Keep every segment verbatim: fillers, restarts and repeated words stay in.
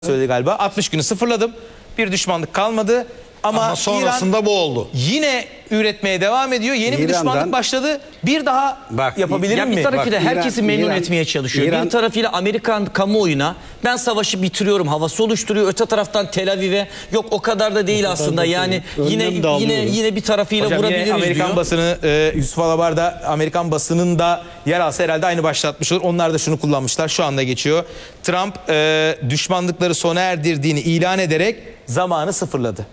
söyledi galiba. altmış günü sıfırladım. Bir düşmanlık kalmadı. Ama, Ama sonrasında İran bu oldu. yine üretmeye devam ediyor. Yeni bir İran'dan, düşmanlık başladı. Bir daha bak, yapabilir Ya mi? bir tarafıyla Bak, herkesi İran- memnun İran- etmeye çalışıyor. İran- Bir tarafıyla Amerikan kamuoyuna ben savaşı bitiriyorum havası oluşturuyor. Öte taraftan Tel Aviv'e yok o kadar da değil aslında. Yani yine yine yine bir tarafıyla Hocam yine vurabiliriz Amerikan diyor. basını e, Yusuf Alabar da Amerikan basının da yer alsa herhalde aynı başlatmış olur. Onlar da şunu kullanmışlar. Şu anda geçiyor. Trump e, düşmanlıkları sona erdirdiğini ilan ederek zamanı sıfırladı.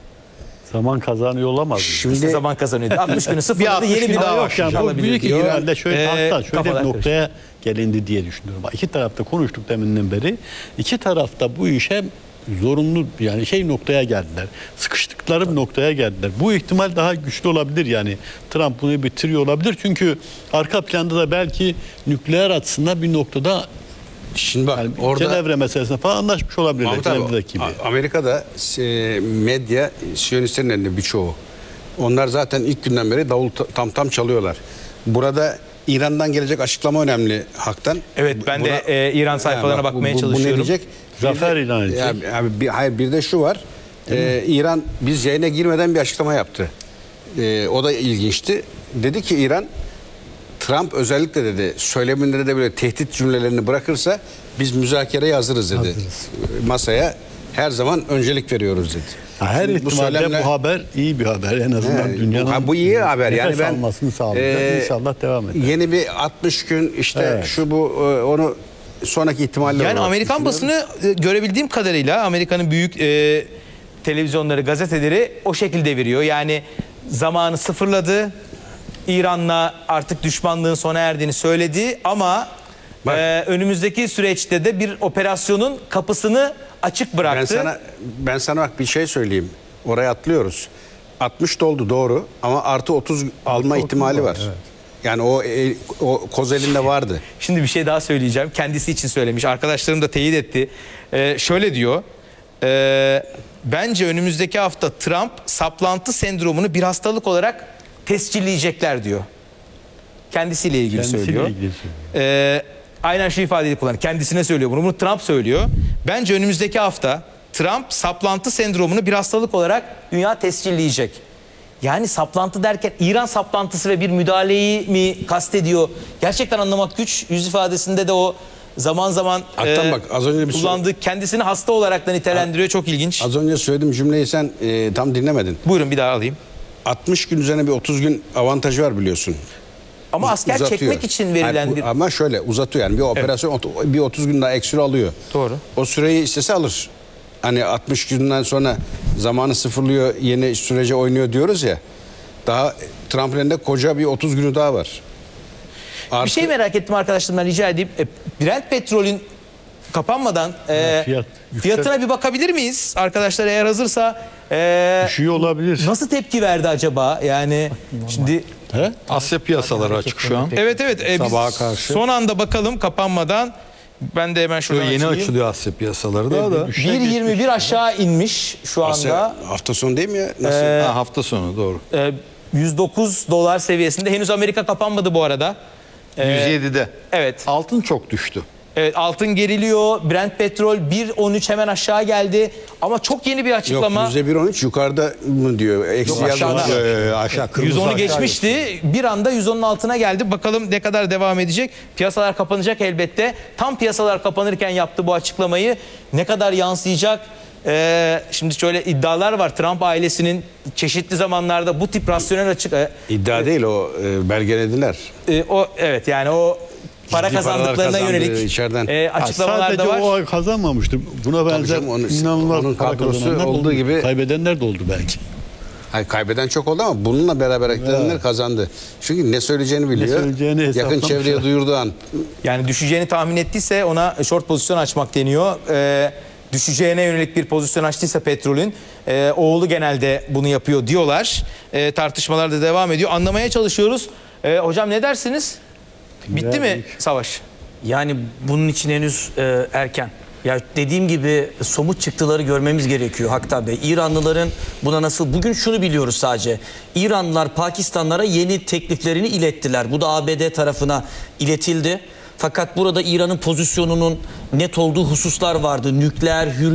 Zaman kazanıyor olamaz. Şimdi İşte zaman kazanıyordu. altmış günü sıfırladı. altmış Yeni bir gün daha daha Yok var. yani bu büyük ihtimalle şöyle, Ee, hatta şöyle kafalar bir noktaya gelindi diye düşünüyorum. Bak, İki tarafta konuştuk deminden beri. İki tarafta bu işe zorunlu yani şey noktaya geldiler. Sıkıştıkları bir noktaya geldiler. Bu ihtimal daha güçlü olabilir yani. Trump bunu bitiriyor olabilir. Çünkü arka planda da belki nükleer açısından bir noktada Şimdi bak yani orada Cenevre meselesine falan anlaşmış olabilirler. Mahmut abi, Cenevre'deki gibi. A- Amerika'da e, medya Siyonistlerin elinde birçoğu. Onlar zaten ilk günden beri davul ta- tam tam çalıyorlar. Burada İran'dan gelecek açıklama önemli haktan. Evet, ben de, e, İran sayfalarına bak, bakmaya bu, bu, çalışıyorum. Bu ne diyecek? Zafer Bir de- ilan edecek. Ya, abi, bir, hayır bir de şu var. E, İran biz yayına girmeden bir açıklama yaptı. E, o da ilginçti. Dedi ki İran Trump özellikle dedi söyleminleri de böyle tehdit cümlelerini bırakırsa biz müzakereye hazırız dedi. Masaya her zaman öncelik veriyoruz dedi. Ha, her Şimdi ihtimalle bu, söylemle- haber iyi bir haber. En azından He, dünyanın ha, bu iyi haber. Yani nefes ben almasını sağlayacak. e, İnşallah devam eder. Yeni bir altmış gün işte Evet. şu bu e, onu sonraki ihtimaller Yani olarak Amerikan düşünüyorum. basını e, görebildiğim kadarıyla Amerika'nın büyük e, televizyonları, gazeteleri o şekilde veriyor. Yani zamanı sıfırladı. İran'la artık düşmanlığın sona erdiğini söyledi ama Bak. e, önümüzdeki süreçte de bir operasyonun kapısını açık bıraktı. Ben sana ben sana bak bir şey söyleyeyim. Oraya atlıyoruz. altmış doldu doğru ama artı otuz alma ihtimali var. Yani o e, o koz elinde vardı. Şimdi bir şey daha söyleyeceğim. Kendisi için söylemiş. Arkadaşlarım da teyit etti. Ee, şöyle diyor. E, bence önümüzdeki hafta Trump saplantı sendromunu bir hastalık olarak tescilleyecekler diyor. Kendisiyle ilgili Kendisiyle söylüyor. ilgili Ee, aynen şu ifadeyi kullanıyor. Kendisine söylüyor bunu. Bunu Trump söylüyor. Bence önümüzdeki hafta Trump saplantı sendromunu bir hastalık olarak dünya tescilleyecek. Yani saplantı derken İran saplantısı ve bir müdahaleyi mi kastediyor? Gerçekten anlamak güç. Yüz ifadesinde de o zaman zaman Hatta bak, az önce bir kullandığı kendisini hasta olarak da nitelendiriyor. Çok ilginç. Az önce söylediğim cümleyi sen e, tam dinlemedin. Buyurun bir daha alayım. altmış gün üzerine bir otuz gün avantajı var biliyorsun. Ama asker Uzatıyor. çekmek için verilen Hayır, bir... ama şöyle uzatıyor yani bir operasyon ot- bir otuz gün daha ekstra alıyor. Doğru. O süreyi istese alır. Hani altmış günden sonra zamanı sıfırlıyor, yeni sürece oynuyor diyoruz ya. Daha Trump'ın elinde koca bir otuz günü daha var. Bir Artı- şey merak ettim arkadaşlarımdan rica edeyim. E, Brent petrolün kapanmadan e, fiyat fiyatına bir bakabilir miyiz? Arkadaşlar eğer hazırsa e, Düşüyor olabilir. nasıl tepki verdi acaba? Yani şimdi He? Asya piyasaları açık şu an. evet evet e, biz Sabaha karşı. son anda bakalım kapanmadan. Ben de hemen şuradan Yeni açayım. açılıyor Asya piyasaları daha da. bir yirmi bir aşağı inmiş şu Asya- anda. hafta sonu değil mi ya? Nasıl? Ha, hafta sonu doğru. E, yüz dokuz dolar seviyesinde. Henüz Amerika kapanmadı bu arada. yüz yedide. Evet. Altın çok düştü. Evet, altın geriliyor. Brent petrol bir on üç hemen aşağı geldi. Ama çok yeni bir Yok açıklama. yüzde bir on üç yukarıda mı diyor? Eksi yazmış. Ee, aşağı kırmızı yüz onu aşağı geçmişti. Bir anda yüz onun altına geldi. Bakalım ne kadar devam edecek. Piyasalar kapanacak elbette. Tam piyasalar kapanırken yaptı bu açıklamayı. Ne kadar yansıyacak? Ee, şimdi şöyle iddialar var. Trump ailesinin çeşitli zamanlarda bu tip rasyonel açık... E, İddia değil o e, belgelediler. e, o evet yani o para Ciddi paralar kazandıklarına kazandığı yönelik içeriden. e, Ha, açıklamalar sadece da var. o kazanmamıştır. Buna benzer canım, onu- inanılmaz onun para kadrosu kazananlar olduğu oldu. gibi- Kaybedenler de oldu belki. Hayır, kaybeden çok oldu ama bununla beraber eklenenler kazandı. Çünkü ne söyleyeceğini biliyor. söyleyeceğini Yakın hesaplamış çevreye ya. duyurduğu an. Yani düşeceğini tahmin ettiyse ona short pozisyon açmak deniyor. Ee, düşeceğine yönelik bir pozisyon açtıysa petrolün e, oğlu genelde bunu yapıyor diyorlar. E, tartışmalar da devam ediyor. Anlamaya çalışıyoruz. E, hocam ne dersiniz? Bitti mi savaş? Yani bunun için henüz e, erken. Ya dediğim gibi somut çıktıları görmemiz gerekiyor Hakta Bey. İranlıların buna nasıl... Bugün şunu biliyoruz sadece. İranlılar Pakistanlara yeni tekliflerini ilettiler. Bu da A B D tarafına iletildi. Fakat burada İran'ın pozisyonunun net olduğu hususlar vardı. Nükleer, hür